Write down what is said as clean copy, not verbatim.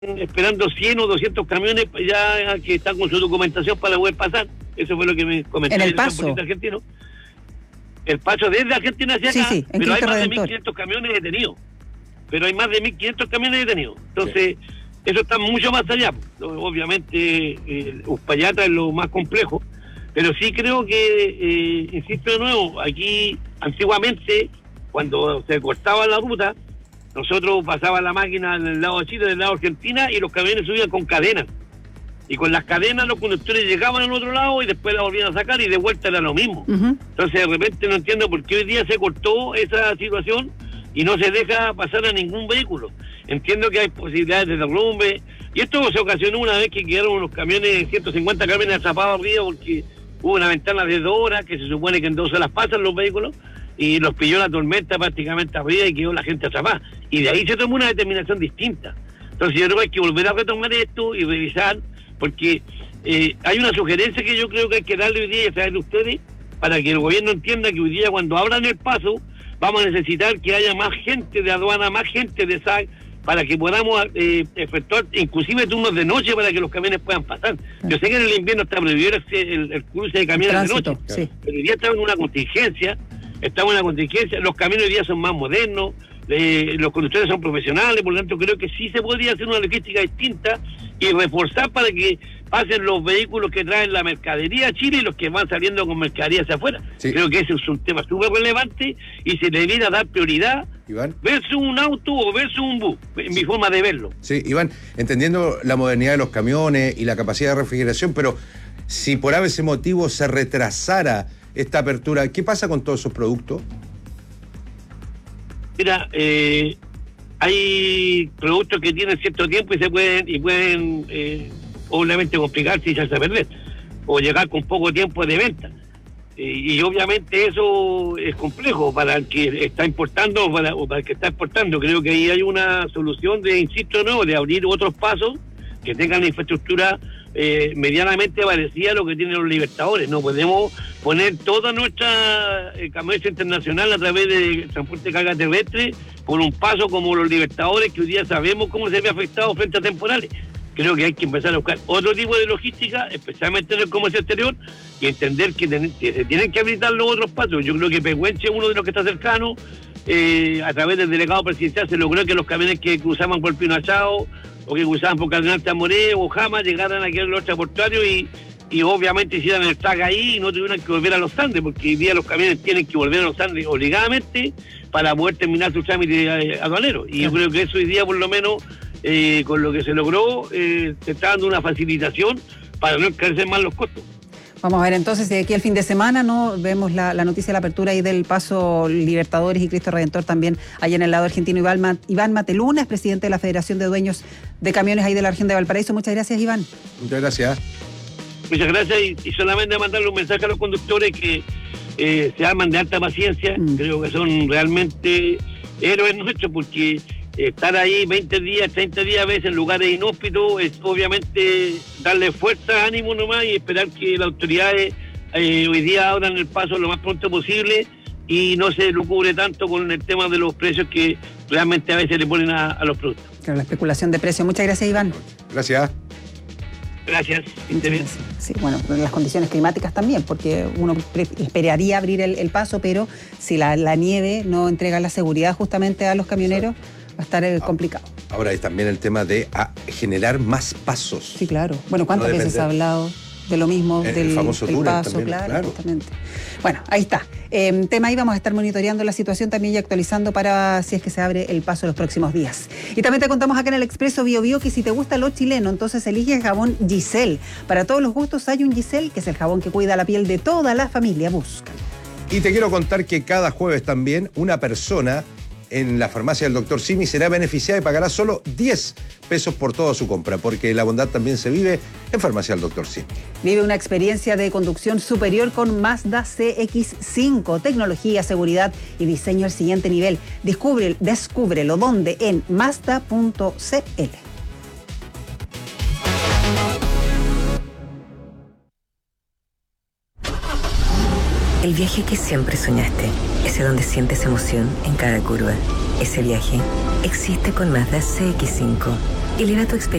esperando 100 o 200 camiones ya que están con su documentación para poder pasar. Eso fue lo que me comentó en el paso argentino. El paso desde Argentina hacia acá, sí, pero hay más de Redentor. 1.500 camiones detenidos. Entonces, eso está mucho más allá. Obviamente, Uspallata es lo más complejo, pero sí creo que, insisto de nuevo, aquí antiguamente, cuando se cortaba la ruta, nosotros pasaba la máquina del lado de Chile, del lado de Argentina, y los camiones subían con cadenas. Y con las cadenas los conductores llegaban al otro lado y después la volvían a sacar y de vuelta era lo mismo. Entonces de repente no entiendo por qué hoy día se cortó esa situación y no se deja pasar a ningún vehículo. Entiendo que hay posibilidades de derrumbe, y esto se ocasionó una vez que quedaron unos camiones, 150 camiones atrapados arriba porque hubo una ventana de 2 horas, que se supone que en 2 horas pasan los vehículos, y los pilló la tormenta prácticamente arriba y quedó la gente atrapada. Y de ahí se tomó una determinación distinta. Entonces yo creo que hay que volver a retomar esto y revisar, porque hay una sugerencia que yo creo que hay que darle hoy día a través de ustedes, para que el gobierno entienda que hoy día cuando abran el paso vamos a necesitar que haya más gente de aduana, más gente de SAC, para que podamos efectuar inclusive turnos de noche para que los camiones puedan pasar. Yo sé que en el invierno está prohibido el cruce de camiones de noche, sí. Pero hoy día estamos en una contingencia, los camiones hoy día son más modernos, los conductores son profesionales, por lo tanto creo que sí se podría hacer una logística distinta y reforzar para que pasen los vehículos que traen la mercadería a Chile y los que van saliendo con mercadería hacia afuera. Sí. Creo que ese es un tema súper relevante y se debiera dar prioridad, Iván, versus un auto o versus un bus, en mi forma de verlo. Sí, Iván, entendiendo la modernidad de los camiones y la capacidad de refrigeración, pero si por ese motivo se retrasara esta apertura, ¿qué pasa con todos esos productos? Mira, hay productos que tienen cierto tiempo y pueden obviamente complicarse y echarse a perder, o llegar con poco tiempo de venta. Y obviamente eso es complejo para el que está importando o para el que está exportando. Creo que ahí hay una solución de abrir otros pasos que tengan la infraestructura medianamente parecida a lo que tienen los Libertadores. No podemos poner toda nuestra comercio internacional a través de transporte de carga terrestre por un paso como los Libertadores, que hoy día sabemos cómo se ve afectado frente a temporales. Creo que hay que empezar a buscar otro tipo de logística, especialmente en el comercio exterior, y entender que se tienen que habilitar los otros pasos. Yo creo que Pehuenche es uno de los que está cercano. A través del delegado presidencial se logró que los camiones que cruzaban por Pino Achao o que cruzaban por Cardenal Tamoré o Jama llegaran aquí a los portuarios y obviamente hicieran el tag ahí y no tuvieran que volver a los Andes, porque hoy día los camiones tienen que volver a los Andes obligadamente para poder terminar su trámite aduanero. Y yo creo que eso hoy día, por lo menos, con lo que se logró, se está dando una facilitación para no encarecer más los costos. Vamos a ver entonces si de aquí al fin de semana no vemos la noticia de la apertura y del paso Libertadores y Cristo Redentor también allá en el lado argentino. Iván Mateluna es presidente de la Federación de Dueños de Camiones ahí de la región de Valparaíso. Muchas gracias, Iván. Muchas gracias. Muchas gracias, y solamente mandarle un mensaje a los conductores que se arman de alta paciencia. Creo que son realmente héroes nuestros, porque estar ahí 20 días, 30 días a veces en lugares inhóspitos es obviamente darle fuerza, ánimo nomás y esperar que las autoridades hoy día abran el paso lo más pronto posible y no se lucubre tanto con el tema de los precios que realmente a veces le ponen a los productos. Claro, la especulación de precios. Muchas gracias, Iván. Gracias. Gracias. Sí, bueno, las condiciones climáticas también, porque uno esperaría abrir el paso, pero si la nieve no entrega la seguridad justamente a los camioneros, va a estar complicado. Ahora hay también el tema de generar más pasos. Sí, claro. Bueno, ¿cuántas veces se ha hablado de lo mismo, del famoso túnel paso? También, claro, justamente. Bueno, ahí está. Tema ahí, vamos a estar monitoreando la situación también y actualizando para si es que se abre el paso los próximos días. Y también te contamos acá en el Expreso Bio Bio que si te gusta lo chileno, entonces elige el jabón Giselle. Para todos los gustos hay un Giselle, que es el jabón que cuida la piel de toda la familia. Busca. Y te quiero contar que cada jueves también una persona en la farmacia del Dr. Simi será beneficiada y pagará solo 10 pesos por toda su compra, porque la bondad también se vive en farmacia del Dr. Simi. Vive una experiencia de conducción superior con Mazda CX-5, tecnología, seguridad y diseño al siguiente nivel. Descúbrelo donde en Mazda.cl. El viaje que siempre soñaste, ese donde sientes emoción en cada curva. Ese viaje existe con Mazda CX-5 Eleva tu experiencia.